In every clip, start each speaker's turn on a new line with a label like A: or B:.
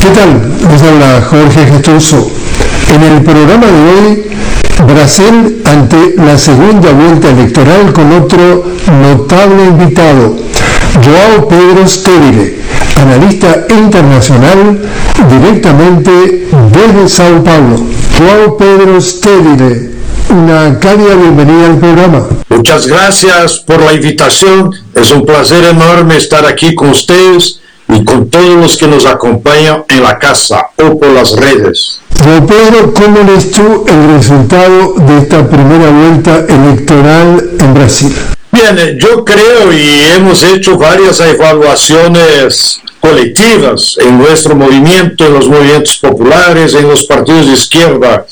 A: ¿Qué tal? Les habla Jorge Gestoso. En el programa de hoy, Brasil ante la segunda vuelta electoral con otro notable invitado, João Pedro Stevile, analista internacional directamente desde Sao Paulo. João Pedro Stevile, una cálida bienvenida al programa.
B: Muchas gracias por la invitación. Es un placer enorme estar aquí con ustedes y con todos los que nos acompañan en la casa o por las redes.
A: João Pedro, ¿cómo ves tú el resultado de esta primera vuelta electoral en Brasil?
B: Bien, yo creo y hemos hecho varias evaluaciones colectivas en nuestro movimiento, en los movimientos populares, en los partidos de izquierda.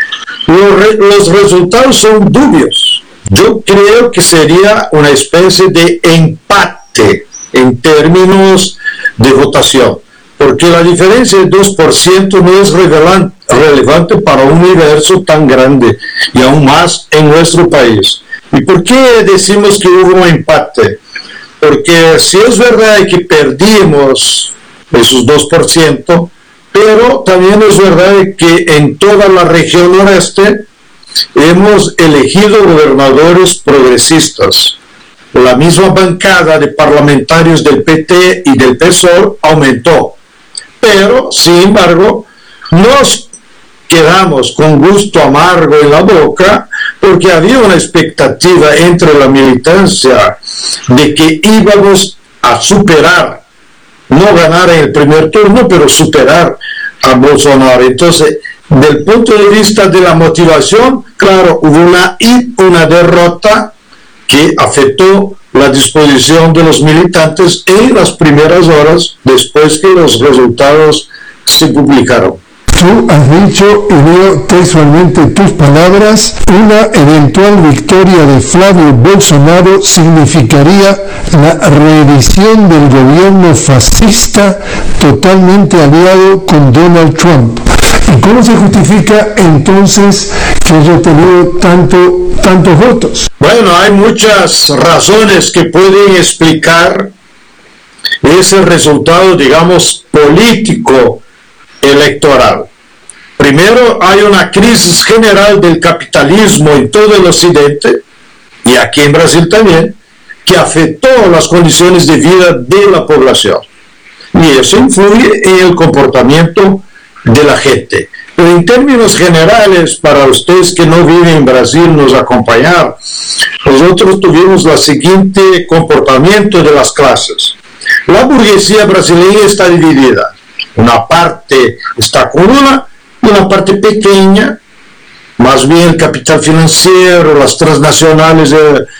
B: Los resultados son dubios. Yo creo que sería una especie de empate en términos de votación, porque la diferencia de 2% no es relevante para un universo tan grande y aún más en nuestro país. ¿Y por qué decimos que hubo un empate? Porque si es verdad que perdimos esos 2%, pero también es verdad que en toda la región noreste hemos elegido gobernadores progresistas. La misma bancada de parlamentarios del PT y del PSOE aumentó, pero sin embargo nos quedamos con gusto amargo en la boca porque había una expectativa entre la militancia de que íbamos a superar, no ganar en el primer turno, pero superar a Bolsonaro. Entonces, del punto de vista de la motivación, claro, hubo una derrota que afectó la disposición de los militantes en las primeras horas después que los resultados se publicaron.
A: Tú has dicho, y leo textualmente tus palabras, una eventual victoria de Flavio Bolsonaro significaría la reedición del gobierno fascista totalmente aliado con Donald Trump. ¿Y cómo se justifica entonces que haya tenido tantos votos?
B: Bueno, hay muchas razones que pueden explicar ese resultado, digamos, político electoral. Primero, hay una crisis general del capitalismo en todo el occidente, y aquí en Brasil también, que afectó las condiciones de vida de la población. Y eso influye en el comportamiento de la gente. Pero en términos generales, para ustedes que no viven en Brasil, nos acompañar, nosotros tuvimos el siguiente comportamiento de las clases. La burguesía brasileña está dividida. Una parte está con una parte pequeña, más bien el capital financiero, las transnacionales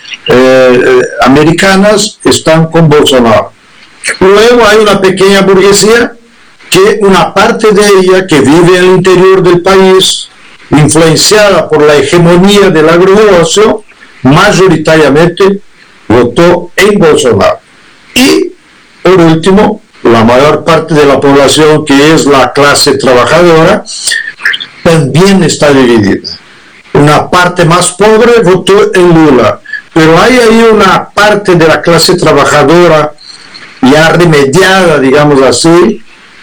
B: americanas están con Bolsonaro. Luego hay una pequeña burguesía que una parte de ella que vive en el interior del país, influenciada por la hegemonía del agronegocio, mayoritariamente votó en Bolsonaro. Y, por último, la mayor parte de la población, que es la clase trabajadora, también está dividida. Una parte más pobre votó en Lula, pero hay ahí una parte de la clase trabajadora ya remediada, digamos así,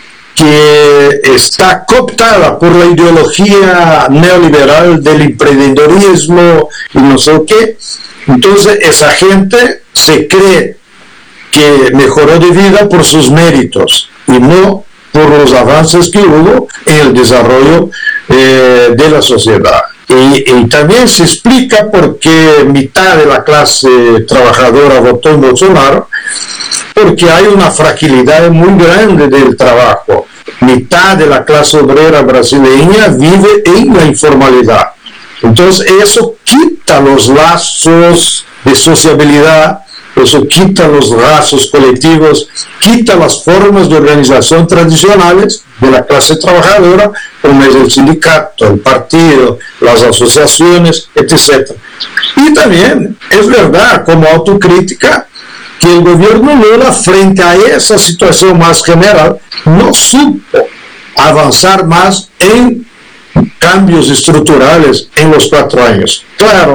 B: que está cooptada por la ideología neoliberal del emprendedorismo y no sé qué. Entonces esa gente se cree que mejoró de vida por sus méritos y no por los avances que hubo en el desarrollo de la sociedad. Y también se explica por qué mitad de la clase trabajadora votó en Bolsonaro, porque hay una fragilidad muy grande del trabajo. Mitad de la clase obrera brasileña vive en la informalidad. Entonces eso quita los lazos de sociabilidad, eso quita los lazos colectivos, quita las formas de organización tradicionales de la clase trabajadora, como es el sindicato, el partido, las asociaciones, etc. Y también es verdad, como autocrítica, que el gobierno Lula, frente a esa situación más general, no supo avanzar más en cambios estructurales en los 4 años. Claro,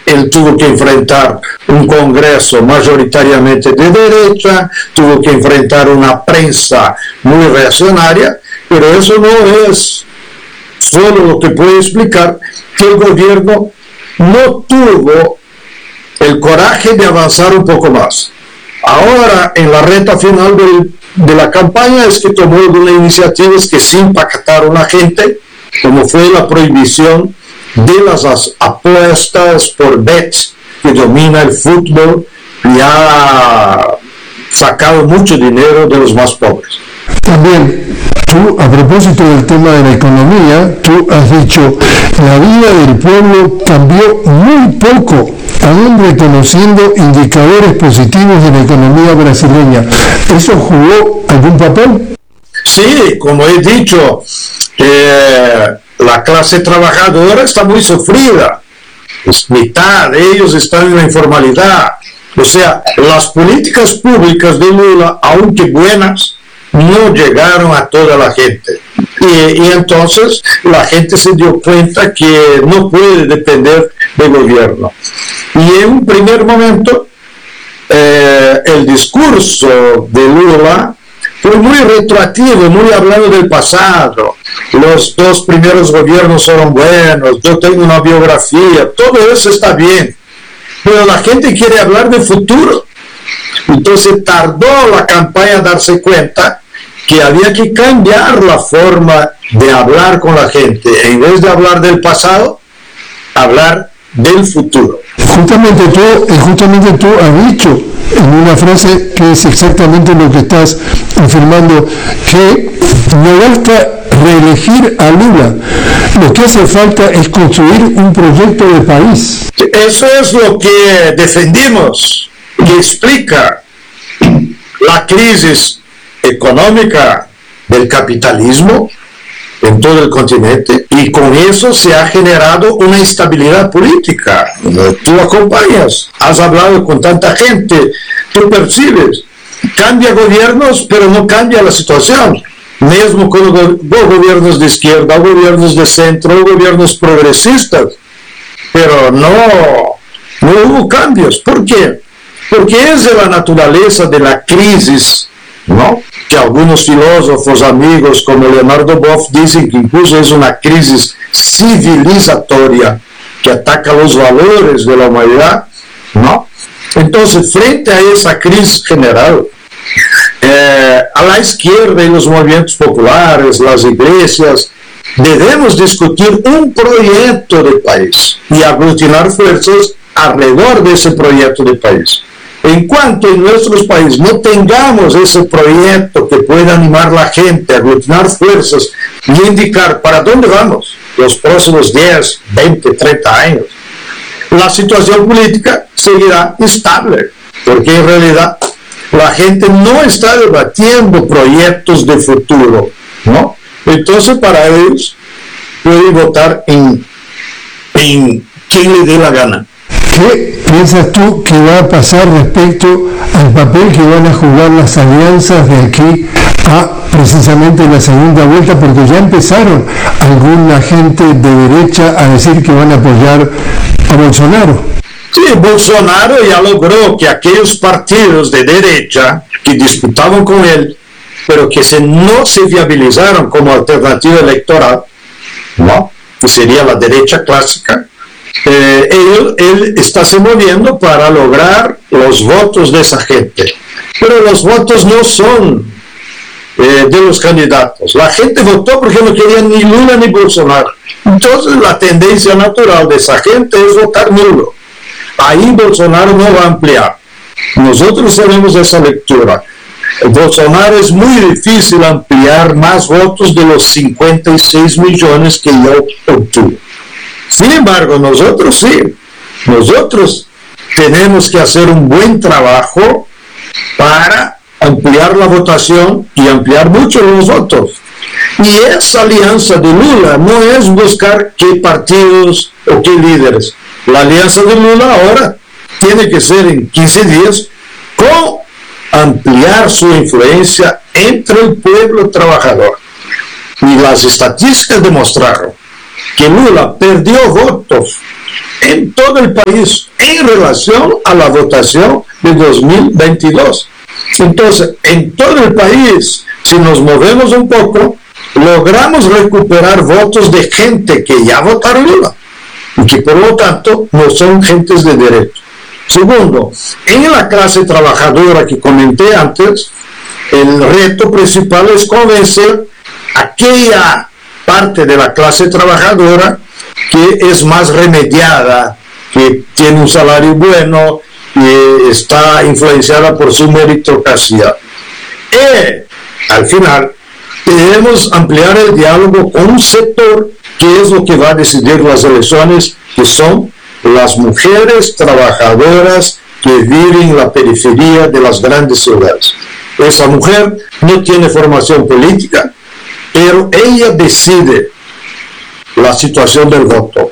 B: él tuvo que enfrentar un Congreso mayoritariamente de derecha, tuvo que enfrentar una prensa muy reaccionaria, pero eso no es solo lo que puede explicar que el gobierno no tuvo el coraje de avanzar un poco más. Ahora, en la recta final de la campaña, es que tomó algunas iniciativas que sí impactaron a la gente, como fue la prohibición de las apuestas por bets, que domina el fútbol y ha sacado mucho dinero de los más pobres.
A: También, tú, a propósito del tema de la economía, tú has dicho, la vida del pueblo cambió muy poco, aún reconociendo indicadores positivos de la economía brasileña. ¿Eso jugó algún papel?
B: Sí, como he dicho, la clase trabajadora está muy sufrida. Pues mitad de ellos están en la informalidad. O sea, las políticas públicas de Lula, aunque buenas, no llegaron a toda la gente. Y entonces la gente se dio cuenta que no puede depender del gobierno. Y en un primer momento, el discurso de Lula fue muy retroactivo, muy hablando del pasado. Los 2 primeros gobiernos fueron buenos, yo tengo una biografía, todo eso está bien. Pero la gente quiere hablar del futuro. Entonces tardó la campaña a darse cuenta que había que cambiar la forma de hablar con la gente. En vez de hablar del pasado, hablar del futuro.
A: Justamente tú has dicho en una frase que es exactamente lo que estás afirmando, que no basta reelegir a Lula, lo que hace falta es construir un proyecto de país.
B: Eso es lo que defendimos, que explica la crisis económica del capitalismo en todo el continente, y con eso se ha generado una instabilidad política. Tú acompañas, has hablado con tanta gente, tú percibes, cambia gobiernos, pero no cambia la situación. Mesmo con gobiernos de izquierda, gobiernos de centro, gobiernos progresistas, pero no hubo cambios. ¿Por qué? Porque es de la naturaleza de la crisis, ¿no? Que algunos filósofos amigos como Leonardo Boff dicen que incluso es una crisis civilizatoria que ataca los valores de la humanidad, ¿no? Entonces, frente a esa crisis general, a la izquierda y los movimientos populares, las iglesias, debemos discutir un proyecto de país y aglutinar fuerzas alrededor de ese proyecto de país. En cuanto en nuestros países no tengamos ese proyecto que pueda animar a la gente, aglutinar fuerzas y indicar para dónde vamos los próximos 10, 20, 30 años, la situación política seguirá estable, porque en realidad la gente no está debatiendo proyectos de futuro, ¿no? Entonces para ellos pueden votar en quien le dé la gana.
A: ¿Qué piensas tú que va a pasar respecto al papel que van a jugar las alianzas de aquí a precisamente la segunda vuelta? Porque ya empezaron alguna gente de derecha a decir que van a apoyar a Bolsonaro.
B: Sí, Bolsonaro ya logró que aquellos partidos de derecha que disputaban con él, pero que no se viabilizaron como alternativa electoral, ¿no? Que sería la derecha clásica, él está se moviendo para lograr los votos de esa gente. Pero los votos no son de los candidatos. La gente votó porque no quería ni Lula ni Bolsonaro. Entonces la tendencia natural de esa gente es votar nulo. Ahí Bolsonaro no va a ampliar. Nosotros tenemos esa lectura. Bolsonaro es muy difícil ampliar más votos de los 56 millones que ya obtuvo. Sin embargo, nosotros sí, nosotros tenemos que hacer un buen trabajo para ampliar la votación y ampliar mucho los votos. Y esa alianza de Lula no es buscar qué partidos o qué líderes. La alianza de Lula ahora tiene que ser en 15 días con ampliar su influencia entre el pueblo trabajador. Y las estadísticas demostraron que Lula perdió votos en todo el país en relación a la votación de 2022. Entonces, en todo el país, si nos movemos un poco, logramos recuperar votos de gente que ya votaron Lula y que por lo tanto no son gentes de derecho. Segundo, en la clase trabajadora que comenté antes, el reto principal es convencer a aquella parte de la clase trabajadora que es más remediada, que tiene un salario bueno, que está influenciada por su meritocracia. Y al final debemos ampliar el diálogo con un sector que es lo que va a decidir las elecciones, que son las mujeres trabajadoras que viven en la periferia de las grandes ciudades. Esa mujer no tiene formación política, pero ella decide la situación del voto.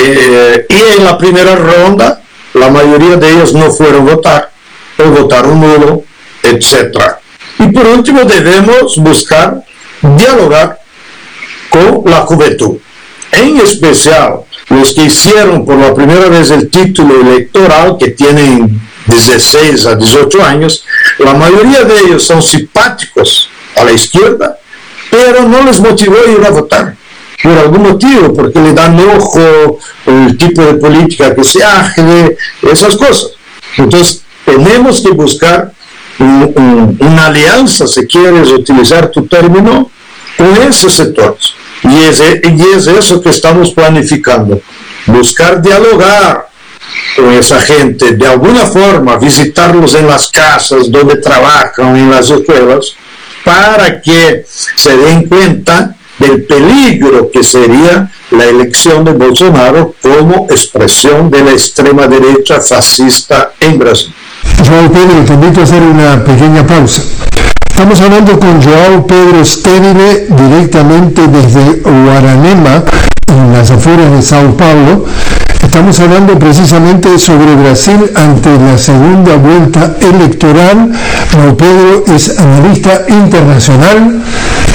B: Y en la primera ronda, la mayoría de ellos no fueron a votar, o votaron nulo, etc. Y por último, debemos buscar dialogar con la juventud, en especial los que hicieron por la primera vez el título electoral, que tienen 16 a 18 años. La mayoría de ellos son simpáticos a la izquierda, pero no les motivó a ir a votar por algún motivo, porque le dan ojo el tipo de política que se hace, esas cosas. Entonces tenemos que buscar una alianza, si quieres utilizar tu término, con esos sectores. Y es eso que estamos planificando, buscar dialogar con esa gente, de alguna forma visitarlos en las casas donde trabajan, en las escuelas, para que se den cuenta del peligro que sería la elección de Bolsonaro como expresión de la extrema derecha fascista en Brasil.
A: João Pedro, te invito a hacer una pequeña pausa. Estamos hablando con João Pedro Stérile directamente desde Guaranema, en las afueras de Sao Paulo. Estamos hablando precisamente sobre Brasil ante la segunda vuelta electoral. João Pedro es analista internacional